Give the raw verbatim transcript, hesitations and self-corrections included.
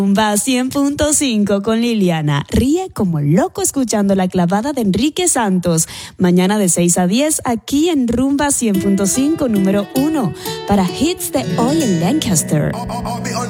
Rumba cien punto cinco con Liliana. Ríe como loco escuchando la clavada de Enrique Santos. Mañana de seis a diez aquí en Rumba cien punto cinco número uno para hits de hoy en Lancaster.